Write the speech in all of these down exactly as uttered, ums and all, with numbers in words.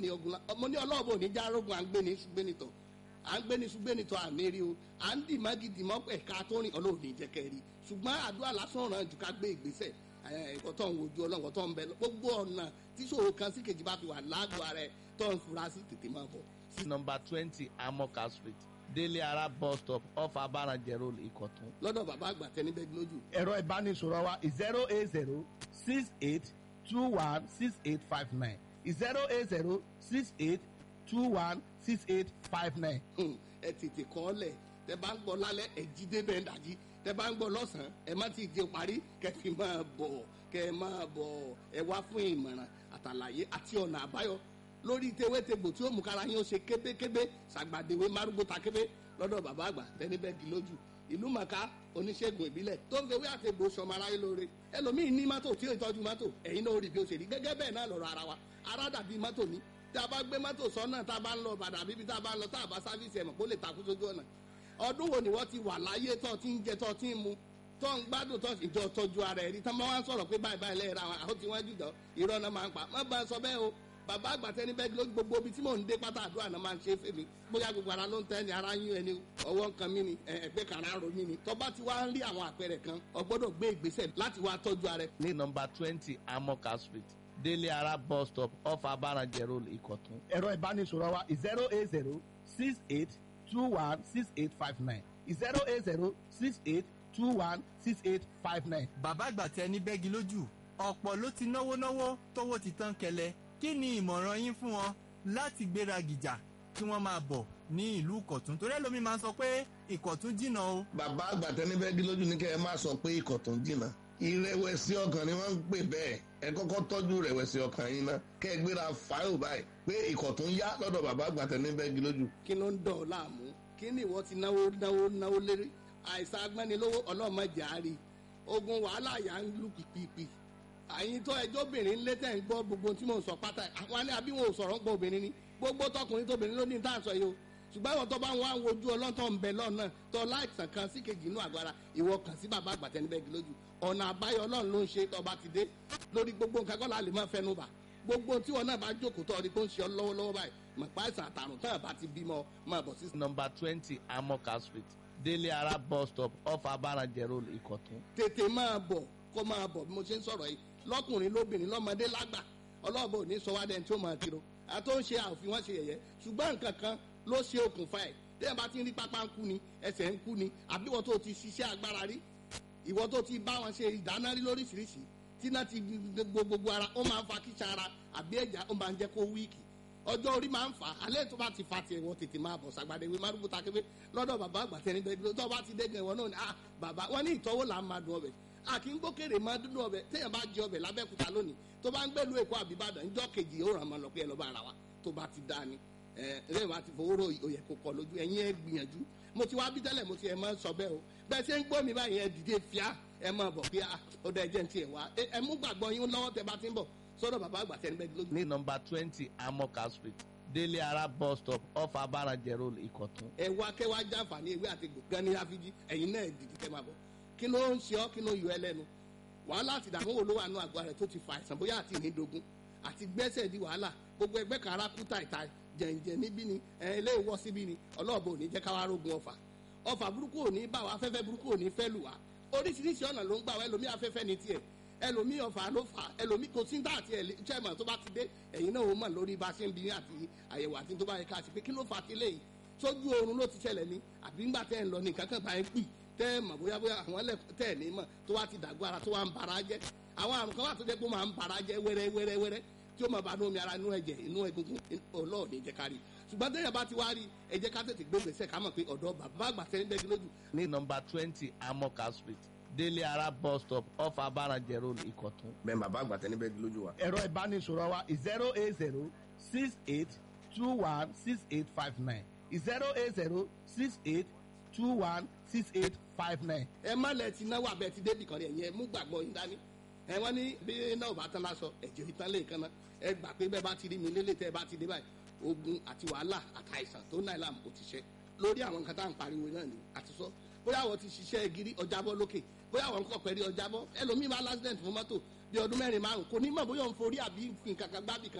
ní ogun ọmọ ní ọlọ́ọ̀bù òní járógun à ń gbé ní ṣùgbẹ́nitọ̀ à ń gbé ní ṣùgbẹ́nitọ̀ àmì rí o à ń dì mágídì mọ́ ẹ̀ka tó rìn ọlọ́ọ̀ni ìjẹ́kẹ́ rí ṣùgbọ́n àdúrà lásán ràn jù ká gbé ìgbésẹ̀ ẹ̀kọ́ tó ń wojú ọlọ́run tó ń bẹ gbogbo ọ̀nà tí ṣòro kan sí kejì bá fi wà lágọ̀ọ́ ara ẹ̀ tó ń fura sí tètè máa bọ̀. sí nọ́mbà twenty Amoka street Délé Ara bus stop off Abaranje road Ìkọ̀tún. lọ́dọ̀ bàbá àgbà tẹni bẹ́ẹ̀ lójú. ẹ̀rọ ìbánisọ̀rọ̀ wa zero eight zero six eight two one six eight five nine zero eight zero six eight two one six eight five nine. ẹ tètè kọ́ ọ lẹ̀ tẹ bá ń gbọ́ lálẹ́ ẹ jí débẹ̀ ń dàjí tẹ bá ń gbọ́ lọ́sàn-án ẹ má ti jẹ parí kẹ fi máa bọ̀ kẹ máa bọ̀ ẹ wá fún ìmọ̀ràn àtàlàyé àti ọ̀nà àbáyọ lórí tewétegbò tí ó mú kára yín ó ṣe kébékébé ṣàgbàdéwé márùgbó ta kébé lọ́dọ̀ bàbá àgbà tẹni bẹ́ẹ̀ di lójú ìlú màkà oníṣègùn ìbílẹ̀ tó ń fewé àtẹ̀gbò sọmọ aráyé lóore ẹlòmíín ní mọ́tò tí ó ìtọ́jú mọ́tò ẹ̀yin náà ó rí bí ó ṣe rí gẹ́gẹ́ bẹ́ẹ̀ náà lọ́rọ̀ ara wa ara dàbí mọ́tò ní tá a bá gbé mọ́tò sọ́nà tá a bá ń lọ bàdà bíbí tá a bá ń lọ tá a bá sáfíìsì ẹ̀mọ̀ kó lè takú sójú ọ̀nà ọdún wo ni wọ́n ti wà láyé tó ti ń jẹ tó ti ń mu tó ń gbádùn tó ìjọ tọ́jú ara ẹ̀rí tán máa ń sọ̀rọ̀ pé báyìí báyìí lẹ́yìn ra wọn àwọn tí wọ́n jùjọ irọ́ náà máa ń pa má bá a sọ bẹ́ẹ̀ o bàbá àgbà tẹni bẹ́ẹ̀ ló gbogbo ibi tí mò ń dé pátá àdúrà náà máa ń ṣe fèmí bóyá gbogbo ara ló ń tẹ́ ni ara yún ẹni ọwọ́ nǹkan mi ni ẹgbẹ́ kan ara ro mi ni tó bá ti wá ń rí àwọn àpẹẹrẹ kan o gbọ́dọ̀ gbé ìgbésẹ̀ láti wá tọ́jú ara ẹ. ní nọ́mbà twenty Amoka street Délé Ara bus stop off Abaranje road Ìkọ̀tún. ẹ̀rọ ìbánisọ̀rọ̀ wa zero eight zero six eight two one six eight five nine zero eight zero six eight two one six eight five nine. bàbá àgbà tẹ ní bẹ́gi lójú ọ̀pọ̀ ló ti náwó náwó tówó ti tán kẹlẹ̀ kí ni ìmọ̀ràn yín fún wọn láti gbéra gìjà kí wọ́n máa bọ̀ ní ìlú Ìkọ̀tún torí ẹlòmíín máa ń sọ pé Ìkọ̀tún jìnnà o. bàbá àgbà tẹni bẹ́gi lójú ní kẹ́ ẹ má sọ pé Ìkọ̀tún jìnnà ìrẹ̀wẹ̀sì ọkàn ni wọ́n ń pè bẹ́ẹ̀ ẹ kọ́kọ́ tọ́jú ìrẹ̀wẹ̀sì ọkàn yín ná kẹ́ ẹ gbéra fáìlì báyìí pé Ìkọ̀tún yá lọ́dọ̀ bàbá àgbà tẹni bẹ́gi lójú. kí ló ń dọ̀ ọ́ láàmú kí ni ìwọ ti náwó náwó náwó lérí àìsàn agbẹ́nilówó ọlọ́mọdé àárí ogun wàhálà yà ń lù pìpìpì àyìn tó ẹjọ́ obìnrin ń lé tẹ̀ ń gbọ́ gbogbo tí mò ń sọ pátá àwọn alẹ́ àbí wọn ò sọ̀rọ̀ ń gbọ́ obìnrin ni gbogbo tọkùnrin tóbìnrin ló ní tá à ń sọ yìí o ṣùgbọ́n àwọn tó bá ń wá wojú ọlọ́tọ̀ ń bẹ lọ́nà tó láìsàn kan sí kejì inú àgbára ìwọ kàn sí bàbá àgbà tẹni bẹ́ẹ̀ lójú ọ̀nà àbáyọ ọlọ́run ló ń ṣe tó bá ti dé lórí gbogbo nǹkan kọ́lá lè má fẹnu bà gbogbo tí wọn náà bá jókòó tó ọdí tó ń ṣe ọ lọ́wọ́lọ́wọ́ báyìí mọ̀ pa àìsàn àtàrùn tán àbá ti bímọ máa bọ̀ sí. nọ́mbà twenty Amoka street Délé Ara bus stop off Abaranje road Ìkọ̀tún. tètè máa bọ̀ kó máa bọ̀ bí mo ṣe ń sọ̀rọ̀ yìí lọ́kùnrin lóbìnrin lọ́mọdé lágbà ọlọ́ọ̀bọ ò ní sọ wá dẹni tí ó máa tiro àtó ń ṣe àòfin wọn ṣe yẹ̀yẹ́ ṣùgbọ́n nǹkan kan ló ṣe okùnfà ẹ̀ tẹ́yìn bá ti ń rí pápá ń kú ni ẹsẹ̀ ń kú ni àbí ìwọ tó ti ṣiṣẹ́ agbára rí ìwọ tó ti bá wọn ṣe ìdáná rí lóríṣiríṣi tí náà ti gbogbo ara ó máa ń fa kíṣà ara àbí ẹ̀já ó máa ń jẹ́ kó wíìkì ọjọ́ orí máa ń fà á alẹ́ tó bá ti fa tiẹ̀ wọ́n tètè máa bọ̀ sàgbàdé ìwé márùkù takébé lọ́dọ̀ bàbá àgbà tẹni bẹ́ẹ̀ tó bá ti dẹ́gẹ̀ wọn náà ni ah bàbá wọn ní ìtọ́wò là ń máa dùn ọbẹ̀ àkì ń gbókèrè máa dúdú ọbẹ̀ téèyàn bá jẹ ọbẹ̀ lábẹ́kúta lónìí tó bá ń gbẹ́lu Èkó àbíbàdàn ńjọ́ kejì ó ràn máa lọ pé ẹ lọ́ bá ara wa tó bá ti dáa ni ẹ ẹ lẹ́yìn wá ti fowó rò òyẹ̀ kò kọ lójú ẹ̀yin ẹ gbìyànjú mo ti wá bí tẹ́lẹ̀ mo ti ẹ̀ máa sọ bẹ́ẹ̀ o bẹ́ẹ̀ ṣe ń gbọ́ mi báyìí ẹ dìde fíà ẹ máa bọ̀ pé ó dá ẹjẹ́ ń tiẹ̀ wá ẹ mú gbàgbọ́ yín lọ́wọ́ tẹ bá ti ń bọ̀ sọ́dọ̀ bàbá àgbà tẹ́ni bẹ́ẹ̀ lójú. ní nọ́mbà twenty Amoka street Délé Ara bus stop off Abaranje road Ìkọ̀tún. ẹ wá kẹ́ wá jàǹfààní ewé àti gbọ̀ngàn ní àfijì ẹ̀yin náà dìde kẹ́ máa bọ̀ kí ló ń ṣe ọ́ kí ló yọ ẹ lẹ́nu wàhálà àti ìdààmú wo ló wà nù àgọ́ rẹ̀ tó ti fa àìsàn bóyá àti ìnídogun àti gbẹ́sẹ̀ di wàhálà gbogbo ẹgbẹ́ kan ara kú tàìtàì jẹ̀ǹjẹ̀ níbí ni ilé ìwọ́ síbí ni ọlọ́ọ̀bọ ò ní jẹ́ káwá rógun ọfà ọfà burúkú ò ní bá wa afẹ́fẹ́ burúkú ò ní fẹ́ lù wá oríṣiríṣi ọ̀nà ló ń gbà wá ẹlòmí afẹ́fẹ́ ní tiẹ̀ ẹlòmí ọfà ló fà ẹlòmí kò sí dá àti ẹ̀lẹ́tẹ̀mọ̀ tó bá ti dé ẹ̀yin náà ó mọ̀ lórí bá ṣe ń bí àti àyẹ̀wò àti tó bá yẹ ká ṣe pé kí ló fà á tilẹ̀ yìí sójú oorun ló ti ṣẹlẹ̀ ní àbí ńgbà tẹ́ ń lọ ní nǹkan kan bá ń pì tẹ́ ẹ̀ mọ̀ bóyá bóyá àwọn ẹlẹ́kùn tẹ́ ẹ̀ ní mọ̀ tó wá ti dàgbọ́ ara tó wá ń bara jẹ́ àwọn àrùn kan wà tó jẹ́ pé ó máa ń bara jẹ́ wẹ́rẹ́ wẹ́rẹ́ wẹ́rẹ́ tí ó máa bá inú omi ara inú ẹ̀jẹ̀ inú egungun ọlọ́ọ̀ni jẹ́ ká rí ṣùgbọ́n tẹ́yà bá ti wá rí ẹ jẹ́ ká tètè gbé gbèsè ká mọ̀ pé ọ̀dọ́ bàbá àgbà tẹ́ ń bẹ́gi lójú. ní nọ́mbà twenty Amoka street Délé Ara bus stop off Abaranje road Ìkọ̀tún. bẹ́ẹ̀ bàbá àgbà tẹni bẹ́gi lójú wa. ẹ̀rọ ìbánisọ̀rọ̀ wa zero eight zero six eight two one six eight five nine zero eight zero six eight two one six eight five nine. ẹ má lẹ ti náwó abẹ ti débì kan rẹ yẹn mú gbàgbọ́ yín dání ẹ wọ́n ní bí náà bá tán lásọ ẹ̀jẹ̀ ìtàn lè kan náà ẹ gbà pé bẹ́ẹ̀ bá ti rí mi lélẹ̀ tẹ́ ẹ bá ti dé báyìí ogun àti wàhálà àtàìsàn tó náà làm kò ti ṣe lórí àwọn nǹkan tá à ń pariwo náà ni àti sọ bóyá àwọn ti ṣiṣẹ́ gírí ọjàbọ́ lókè bóyá àwọn nǹkan pẹ̀lú ọjàbọ́ ẹlòmíì máa lásìdẹ̀ntì fún mọ́tò bí ọdún mẹ́rin márùn kò ní mọ̀ bóyá òun forí àbí nǹkan kan gbábì kan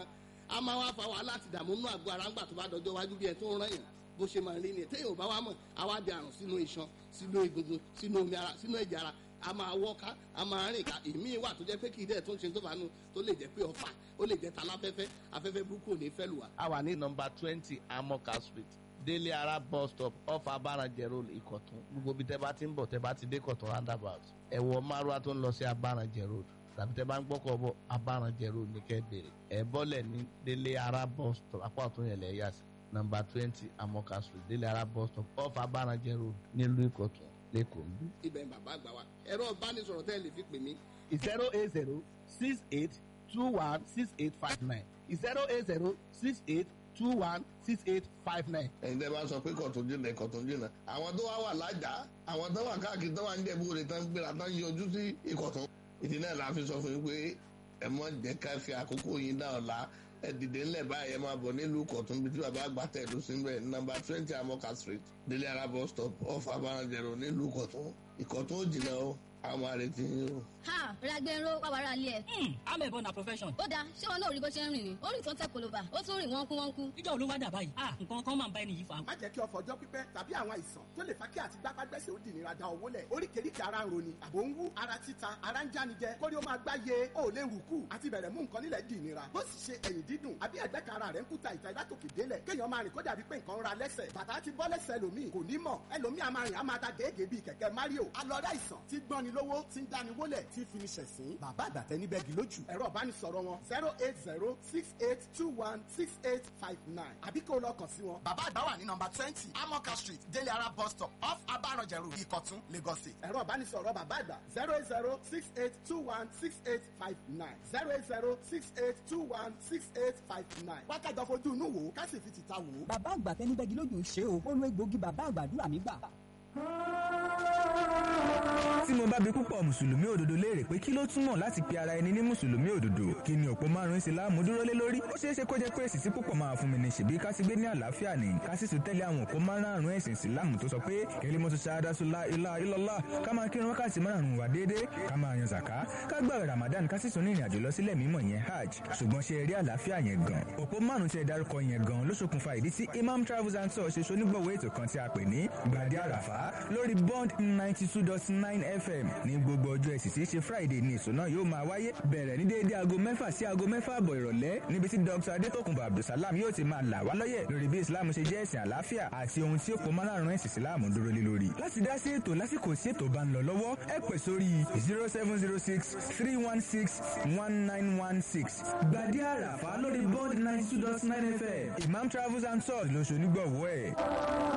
a máa wá fa wàhálà àti ìdààmú nínú àgọ́ ara ńgbà tó bá dọjọ́ wájú bí ẹ tó ń rán yàn bó ṣe máa rí ni téèyàn ò bá wá mọ̀ àwa di àrùn sínú iṣan sínú egungun sínú omi ara sínú ẹ̀jẹ̀ ara a máa wọ́ká a máa rìn ká ìmí wà tó jẹ́ pé kì í dẹ̀ tó ń ṣe tó fàánù tó lè jẹ́ pé ọ̀fà ó lè jẹ́ taláfẹ́fẹ́ afẹ́fẹ́ burúkú ò ní fẹ́ lù wá. a wà ní nọmba twenty amoka street délé ara bus stop off abaranjẹ road ìkọ̀tún gbogbo bí tẹ́ bá ti ń bọ̀ tẹ́ bá ti dé kọ̀tún roundabout ẹ̀wọ̀ márùwá tó ń lọ sí abaranjẹ road tàbí tẹ́ bá ń gbọ́kọ̀ bọ̀ abaranjẹ road ní kẹ́ bèrè ẹ̀ bọ́lẹ̀ ní délé ara bus stop apá ọ̀tún yẹn lẹ̀ yà sí nọmba twenty amoka street délé ara bus stop off abaranjẹ road nílùú ìkọ̀tún lẹ́kọ̀ọ́ ń bí. ibẹ̀ ń bàbá àgbà wa ẹ̀rọ ìbánisọ̀rọ̀ tẹ́ ẹ lè fi pè mí. zero eight zero six eight two one six eight five nine zero eight zero six eight two one six eight five nine. ẹ̀yin tẹ́ bá sọ pé kọ̀tún jìnnà kọ̀tún jìnnà àwọn tó wá wà lájà àwọn tó wà káàkiri tó wà ń jẹ̀bú rẹ̀ tán gbéra tán yọjú sí ìkọ̀tún ìdí náà la fi sọ fún yín pé ẹ mọ̀ jẹ́ ká fi àkókò yín dá ọ̀la ẹ dìde ńlẹ̀ báyìí ẹ máa bọ̀ nílùú kọ̀tún bí tí bàbá àgbà tẹ̀ ló sí bẹ́ẹ̀ nọ́mbà twenty amoka street délé ara bus stop off abaranjẹ̀rò nílùú kọ̀tún ìkọ̀tún ò jìnnà o àwọn àrètí yín o. ha ragbero wà wàrà ilé ẹ. amẹ̀bọ na profession. ó dáa ṣé wọn náà rí bó ṣe ń rìn ni ó rìn tó ń tẹ koloba ó tún rìn wọ́n kú wọ́n kú. ìjọ olówó dà báyìí ah nǹkan kan máa ń bá ẹni yìí fa. má jẹ́ kí ọ̀fọ̀ ọjọ́ pípẹ́ tàbí àwọn àìsàn tó lè fa kí àti gbápágbẹ́sẹ̀ ó di ìnira da owó lẹ̀ oríkèéríkèé ara ń roni àbò ń wú ara títa ara ń jánijẹ kórí ó máa gbáyé ó lè rùkú àti bẹ̀rẹ̀ mú nǹkan nílẹ̀ di ìnira bó sì ṣe ẹ̀yìn dídùn àbí ẹ̀gbẹ́ kan ara rẹ̀ ń kúta ìta látòkè délẹ̀ kéèyàn máa rìn kó dàbí pé nǹkan ń ra lẹ́sẹ̀ bàtà ti bọ́ lẹ́sẹ̀ ẹlòmíì kò ní mọ̀ ẹlòmíì a máa rìn a máa ta gèégèé bíi kẹ̀kẹ́ Mario alọ́dá ìsàn tí gbọ́ni lówó tí ń dáni wólẹ̀ tí fi ní ṣẹ̀sín bàbá àgbàtẹ́ ní bẹ́ẹ̀gì lójú ẹ̀rọ ìbánisọ̀rọ̀ wọn zero eight zero six eight two one six eight five nine àbí kó lọ kàn sí wọn. bàbá àgbà wà ní nọ́mbà twenty amoka street délé ara bus stop off abaranjẹ road ìkọ̀tún Lagos State. ẹ̀rọ ìbánisọ̀rọ̀ bàbá àgbà zero eight zero six eight two one six eight five nine zero eight zero six eight two one six eight five nine wákàtí ọ̀fojú inú wò ó ká sì fi tìta wò ó. bàbá àgbà tẹni bẹ́gi lójú ṣe o ó lo egbògi bàbá àgbàdúrà mi gbà. tí mo bá bi púpọ̀ mùsùlùmí òdodo léèrè pé kí ló túmọ̀ láti pe ara ẹni ní mùsùlùmí òdodo kí ni òpó márùn-ún ìsìláàmù dúró lé lórí ó ṣeé ṣe kó jẹ́ pé èsì tí púpọ̀ máa fún mi ní ṣèbí ká sì gbé ní àlàáfíà ní ká sì tún tẹ̀lé àwọn òpó márùn-ún ẹ̀sìn ìsìláàmù tó sọ pé kalimatu shahadatu la ilaha illallah ká máa kírun wákàtí márùn-ún wà déédéé ká máa yan zàká ká gbààwẹ̀ ramadan ká sì tún ní ìrìnàjò lọ sílẹ̀ mímọ́ yẹn hajj ṣùgbọ́n ṣe eré àlàáfíà yẹn gan òpó márùn-ún tí ẹ dárúkọ yẹn gan ló ṣokùnfà ìdí tí Imam Travels and Tours ṣe ṣonígbọ̀wọ́ ètò kan tí a pè ní gbàdé àràfá lórí bond ninety two dot nine f m ní gbogbo ọjọ́ ẹ̀sìn tí í ṣe friday ní èso náà yóò máa wáyé bẹ̀rẹ̀ ní déédéé aago mẹ́fà sí aago mẹ́fà àbọ̀ ìrọ̀lẹ́ níbi tí dr adétòkùnbọ̀ abdulsalam yóò ti máa là wá lọ́yẹ̀ lórí bí islam ṣe jẹ́ ẹ̀sìn àlàáfíà àti ohun tí ó pọ̀ márùn-ún ẹ̀sìn islam dúró lé lórí. láti dá sí ètò lásìkò tí ètò bá ń lọ lọ́wọ́ ẹ pè sórí zero seven zero six three one six one nine one six gbàdé àràfá lórí bond ninety two dot nine f m imam travels and tours lóṣù onígbọ̀wọ́ ẹ̀.